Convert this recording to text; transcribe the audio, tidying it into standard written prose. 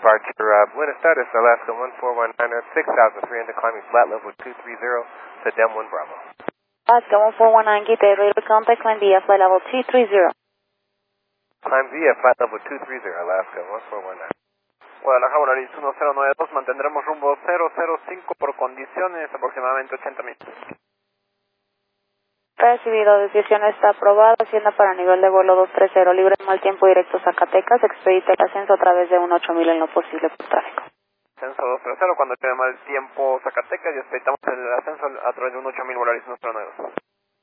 departure, buenas tardes, Alaska 1419 at 6,300, climbing flat level 230 to Dem 1 Bravo. Alaska 1419, get the radar contact, climb via flight level 230. Climb via flight level 230, Alaska 1419. Guadalajara, Volaris 1092, mantendremos rumbo 005 por condiciones, aproximadamente 80 minutos. Recibido, decisión está aprobada, ascienda para nivel de vuelo 230, libre de mal tiempo directo Zacatecas, expedite el ascenso a través de 18000 en lo posible por tráfico. Ascenso 230, cuando lleve mal tiempo Zacatecas y expeditamos el ascenso a través de